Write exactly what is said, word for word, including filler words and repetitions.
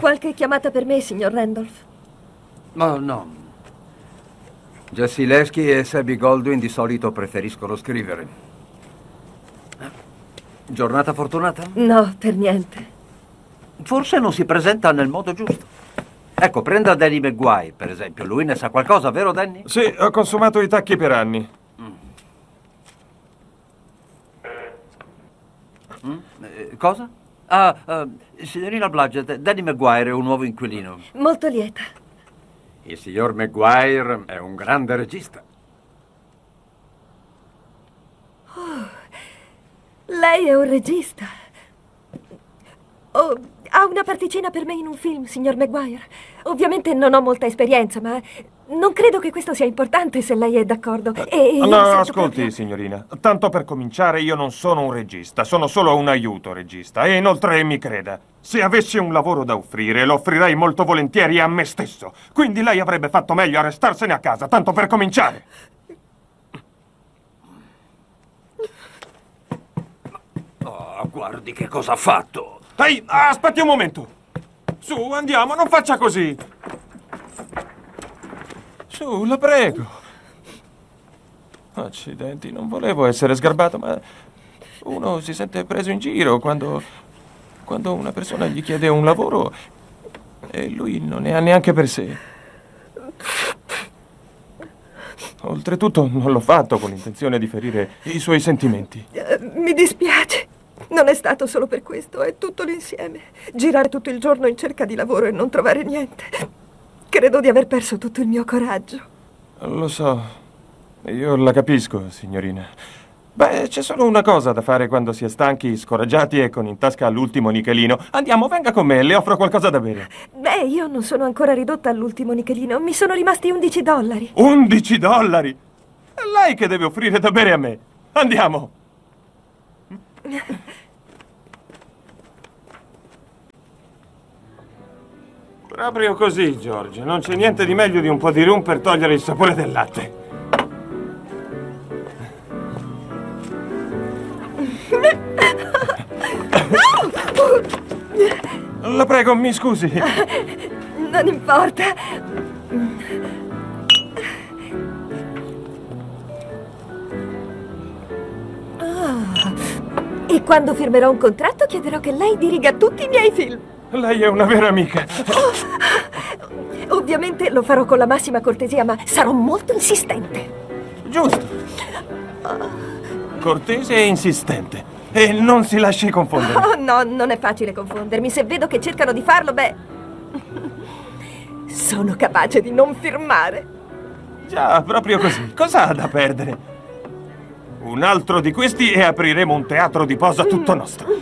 Qualche chiamata per me, signor Randolph? Oh, no. Jessie Lesky e Sabby Goldwyn di solito preferiscono scrivere. Giornata fortunata? No, per niente. Forse non si presenta nel modo giusto. Ecco, prenda Danny Maguire, per esempio. Lui ne sa qualcosa, vero Danny? Sì, ho consumato i tacchi per anni. Mm. Mm? Eh, cosa? Ah, uh, signorina Blodgett, Danny Maguire è un nuovo inquilino. Molto lieta. Il signor Maguire è un grande regista. Oh, lei è un regista. Oh, ha una particina per me in un film, signor Maguire. Ovviamente non ho molta esperienza, ma non credo che questo sia importante se lei è d'accordo. E io no, sento ascolti, proprio... signorina. Tanto per cominciare, io non sono un regista, sono solo un aiuto regista. E inoltre, mi creda, se avessi un lavoro da offrire, lo offrirei molto volentieri a me stesso. Quindi lei avrebbe fatto meglio a restarsene a casa, tanto per cominciare. Oh, guardi che cosa ha fatto. Ehi, aspetti un momento. Su, andiamo, non faccia così. Su, la prego. Accidenti, non volevo essere sgarbato, ma uno si sente preso in giro quando, quando una persona gli chiede un lavoro e lui non ne ha neanche per sé. Oltretutto non l'ho fatto con l'intenzione di ferire i suoi sentimenti. Uh, mi dispiace. Non è stato solo per questo, è tutto l'insieme. Girare tutto il giorno in cerca di lavoro e non trovare niente. Credo di aver perso tutto il mio coraggio. Lo so. Io la capisco, signorina. Beh, c'è solo una cosa da fare quando si è stanchi, scoraggiati e con in tasca l'ultimo nichelino. Andiamo, venga con me, le offro qualcosa da bere. Beh, io non sono ancora ridotta all'ultimo nichelino. Mi sono rimasti undici dollari. undici dollari? È lei che deve offrire da bere a me. Andiamo. Proprio così, George. Non c'è niente di meglio di un po' di rum per togliere il sapore del latte. La prego, mi scusi. Non importa. Oh. E quando firmerò un contratto chiederò che lei diriga tutti i miei film. Lei è una vera amica. Oh. Ovviamente lo farò con la massima cortesia, ma sarò molto insistente. Giusto. Cortese e insistente. E non si lasci confondere. Oh, no, non è facile confondermi. Se vedo che cercano di farlo, beh... sono capace di non firmare. Già, proprio così. Cosa ha da perdere? Un altro di questi e apriremo un teatro di posa tutto nostro.